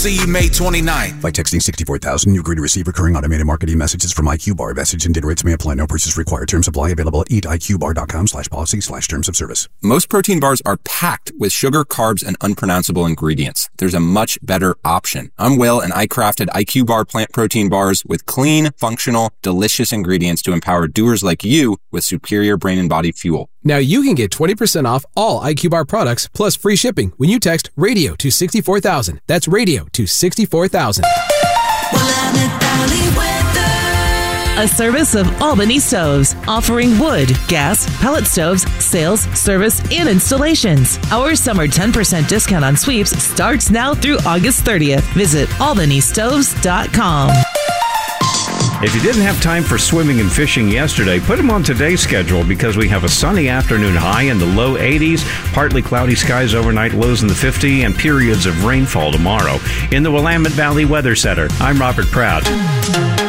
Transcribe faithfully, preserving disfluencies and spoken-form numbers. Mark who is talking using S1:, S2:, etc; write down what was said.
S1: see you May twenty-ninth.
S2: By texting sixty-four thousand, you agree to receive recurring automated marketing messages from I Q Bar. Message and data rates may apply. No purchase required. Terms apply. Available at eat I Q bar dot com slash policy slash terms of service.
S3: Most protein bars are packed with sugar, carbs, and unpronounceable ingredients. There's a much better option. I'm Will, and I crafted I Q Bar plant protein bars with clean, functional, delicious ingredients to empower doers like you with superior brain and body fuel.
S4: Now you can get twenty percent off all I Q Bar products plus free shipping when you text radio to sixty-four thousand. That's radio to sixty-four thousand.
S5: A service of Albany Stoves, offering wood, gas, pellet stoves, sales, service, and installations. Our summer ten percent discount on sweeps starts now through August thirtieth. Visit albany stoves dot com.
S6: If you didn't have time for swimming and fishing yesterday, put them on today's schedule because we have a sunny afternoon high in the low eighties, partly cloudy skies overnight, lows in the fifties, and periods of rainfall tomorrow. In the Willamette Valley Weather Center, I'm Robert Proud.